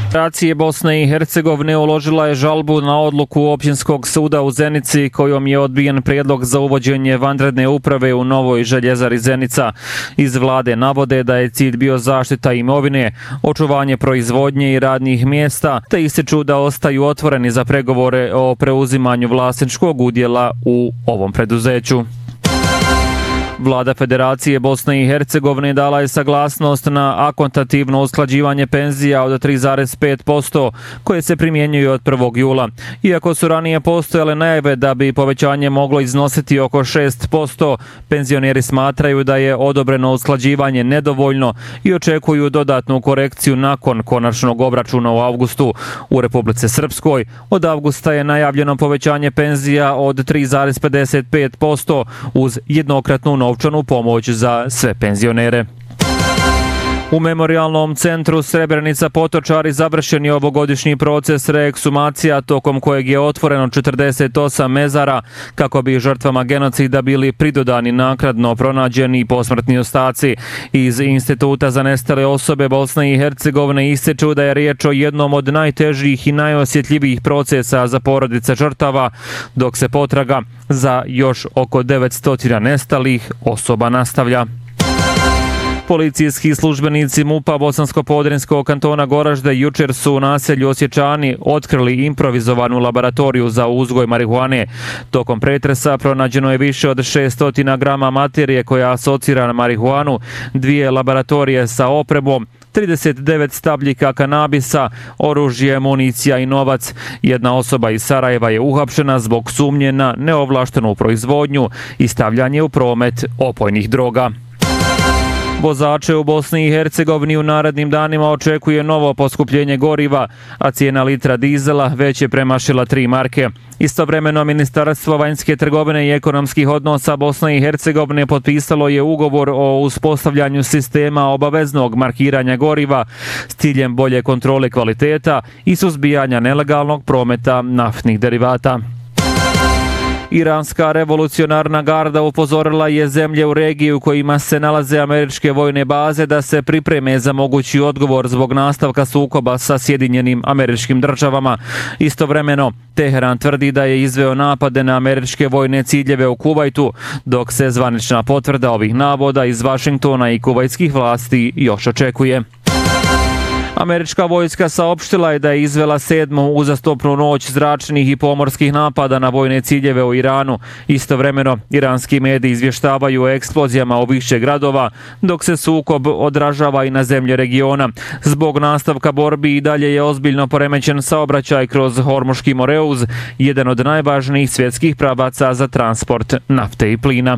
Federacija Bosne i Hercegovine uložila je žalbu na odluku Općinskog suda u Zenici kojom je odbijen prijedlog za uvođenje vanredne uprave u novoj željezari Zenica. Iz vlade navode da je cilj bio zaštita imovine, očuvanje proizvodnje i radnih mjesta, te ističu da ostaju otvoreni za pregovore o preuzimanju vlasničkog udjela u ovom preduzeću. Vlada Federacije Bosne i Hercegovine dala je saglasnost na akontativno usklađivanje penzija od 3,5% koje se primjenjuju od 1. jula. Iako su ranije postojale najave da bi povećanje moglo iznositi oko 6%, penzioneri smatraju da je odobreno usklađivanje nedovoljno i očekuju dodatnu korekciju nakon konačnog obračuna u avgustu. U Republici Srpskoj od avgusta je najavljeno povećanje penzija od 3,55% uz jednokratnu novčanu pomoć za sve penzionere. U Memorijalnom centru Srebrenica Potočari završen je ovogodišnji proces reeksumacija tokom kojeg je otvoreno 48 mezara kako bi žrtvama genocida bili pridodani naknadno pronađeni posmrtni ostaci. Iz Instituta za nestale osobe Bosne i Hercegovine ističu da je riječ o jednom od najtežih i najosjetljivijih procesa za porodice žrtava, dok se potraga za još oko 900 nestalih osoba nastavlja. Policijski službenici MUP-a Bosansko-Podrinjskog kantona Goražde jučer su u naselju Osječani otkrili improvizovanu laboratoriju za uzgoj marihuane. Tokom pretresa pronađeno je više od 600 grama materije koja asocira na marihuanu, 2 laboratorije sa opremom, 39 stabljika kanabisa, oružje, municija i novac. Jedna osoba iz Sarajeva je uhapšena zbog sumnje na neovlaštenu proizvodnju i stavljanje u promet opojnih droga. Vozače u Bosni i Hercegovini u narednim danima očekuje novo poskupljenje goriva, a cijena litra dizela već je premašila 3 marke. Istovremeno, Ministarstvo vanjske trgovine i ekonomskih odnosa Bosne i Hercegovine potpisalo je ugovor o uspostavljanju sistema obaveznog markiranja goriva s ciljem bolje kontrole kvaliteta i suzbijanja nelegalnog prometa naftnih derivata. Iranska revolucionarna garda upozorila je zemlje u regiji u kojima se nalaze američke vojne baze da se pripreme za mogući odgovor zbog nastavka sukoba sa Sjedinjenim Američkim Državama. Istovremeno, Teheran tvrdi da je izveo napade na američke vojne ciljeve u Kuvajtu, dok se zvanična potvrda ovih navoda iz Vašingtona i kuvajtskih vlasti još očekuje. Američka vojska saopštila je da je izvela 7. uzastopnu noć zračnih i pomorskih napada na vojne ciljeve u Iranu. Istovremeno, iranski mediji izvještavaju o eksplozijama u više gradova, dok se sukob odražava i na zemlje regiona. Zbog nastavka borbi i dalje je ozbiljno poremećen saobraćaj kroz Hormuški Moreuz, jedan od najvažnijih svjetskih pravaca za transport nafte i plina.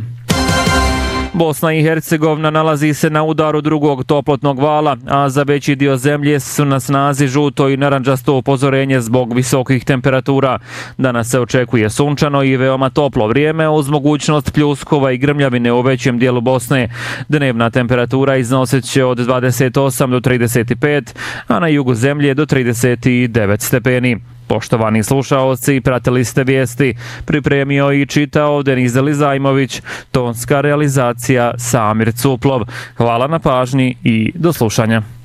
Bosna i Hercegovina nalazi se na udaru drugog toplotnog vala, a za veći dio zemlje su na snazi žuto i narandžasto upozorenje zbog visokih temperatura. Danas se očekuje sunčano i veoma toplo vrijeme uz mogućnost pljuskova i grmljavine u većem dijelu Bosne. Dnevna temperatura iznosit će od 28 do 35, a na jugu zemlje do 39 stepeni. Poštovani slušaoci, pratili ste vijesti, pripremio i čitao Deniz Elizajmović, tonska realizacija Samir Cuplov. Hvala na pažnji i do slušanja.